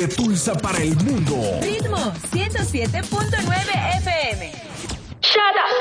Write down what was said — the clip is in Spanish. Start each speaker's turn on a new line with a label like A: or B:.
A: de Tulsa para el mundo.
B: Ritmo 107.9 FM.
C: Shut up.